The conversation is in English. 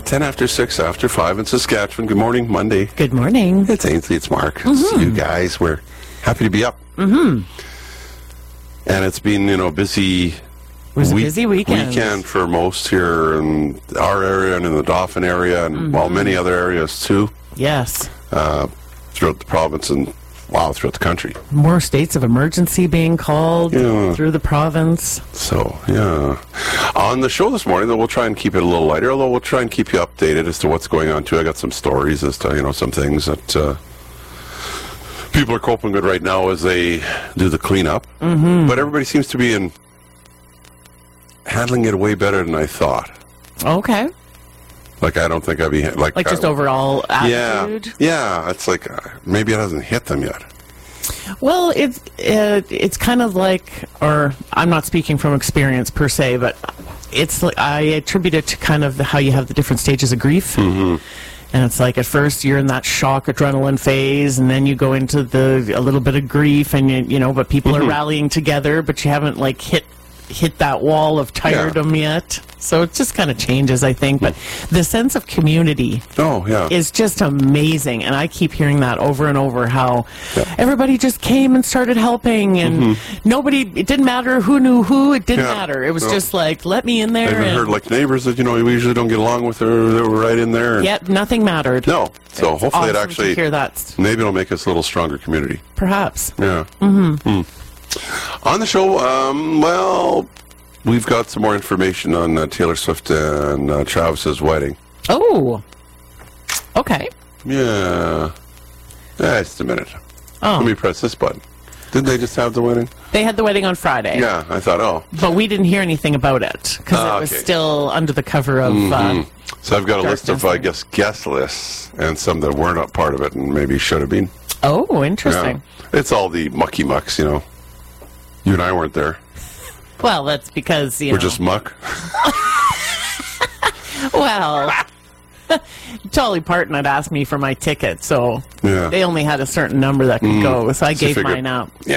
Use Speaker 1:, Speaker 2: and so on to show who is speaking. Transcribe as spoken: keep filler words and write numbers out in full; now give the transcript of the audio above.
Speaker 1: ten after six, after five in Saskatchewan. Good morning, Monday.
Speaker 2: Good morning.
Speaker 1: It's Ainsley, it's Mark.
Speaker 2: Mm-hmm.
Speaker 1: It's you guys. We're happy to be up.
Speaker 2: Mm-hmm.
Speaker 1: And it's been, you know, busy.
Speaker 2: It was
Speaker 1: week-
Speaker 2: a busy weekend.
Speaker 1: Weekend for most here in our area and in the Dauphin area, and
Speaker 2: Mm-hmm.
Speaker 1: well, many other areas too,
Speaker 2: Yes.
Speaker 1: uh, throughout the province and wow, throughout the country.
Speaker 2: More states of emergency being called
Speaker 1: Yeah.
Speaker 2: through the province.
Speaker 1: So, yeah. On the show this morning, though, we'll try and keep it a little lighter, although we'll try and keep you updated as to what's going on, too. I got some stories as to, you know, some things that uh, people are coping with right now as they do the cleanup. Mm-hmm. But everybody seems to be in handling it way better than I thought.
Speaker 2: Okay.
Speaker 1: Like, I don't think I'd be... Like,
Speaker 2: Like just
Speaker 1: I,
Speaker 2: overall
Speaker 1: Yeah.
Speaker 2: attitude?
Speaker 1: Yeah. It's like, uh, maybe it hasn't hit them yet.
Speaker 2: Well, it's uh, it's kind of like, or I'm not speaking from experience per se, but it's like I attribute it to kind of the, how you have the different stages of grief. Mm-hmm. And it's like at first you're in that shock adrenaline phase, and then you go into the a little bit of grief, and you, you know, but people
Speaker 1: Mm-hmm.
Speaker 2: are rallying together, but you haven't like hit hit that wall of tiredom yet. So it just kind of changes, I think. But the sense of community
Speaker 1: Oh, yeah.
Speaker 2: is just amazing, and I keep hearing that over and over, how
Speaker 1: Yeah.
Speaker 2: everybody just came and started helping, and nobody, it didn't matter who knew who, it didn't
Speaker 1: Yeah.
Speaker 2: matter. It was
Speaker 1: No.
Speaker 2: just like, let me in
Speaker 1: I
Speaker 2: there,
Speaker 1: even
Speaker 2: and
Speaker 1: heard, like, neighbors that, you know, we usually don't get along with, or they were right in there. And
Speaker 2: yet nothing mattered.
Speaker 1: No. So
Speaker 2: It's
Speaker 1: hopefully it
Speaker 2: awesome
Speaker 1: actually...
Speaker 2: to hear that,
Speaker 1: Maybe it'll make us a little stronger community.
Speaker 2: perhaps.
Speaker 1: Yeah. Mm-hmm. On the show, um, well, we've got some more information on uh, Taylor Swift and uh, Travis's wedding.
Speaker 2: Oh, okay.
Speaker 1: Yeah. Yeah, just a minute. Let
Speaker 2: Oh,
Speaker 1: me press this button. Didn't they just have the wedding?
Speaker 2: they had the wedding on Friday,
Speaker 1: Yeah, I thought, oh.
Speaker 2: but we didn't hear anything about it because
Speaker 1: Ah,
Speaker 2: it was
Speaker 1: okay.
Speaker 2: still under the cover of. Uh,
Speaker 1: So I've got a list of,
Speaker 2: Darkness.
Speaker 1: I guess, guest lists, and some that were not part of it and maybe should have been.
Speaker 2: oh,
Speaker 1: Yeah.
Speaker 2: interesting.
Speaker 1: It's all the mucky mucks, you know. You and I weren't there.
Speaker 2: Well, that's because you
Speaker 1: We're
Speaker 2: know.
Speaker 1: just muck.
Speaker 2: Well, Dolly Parton had asked me for my ticket, so
Speaker 1: Yeah.
Speaker 2: they only had a certain number that could go, so I
Speaker 1: So you
Speaker 2: gave
Speaker 1: figured-
Speaker 2: mine out.
Speaker 1: Yeah,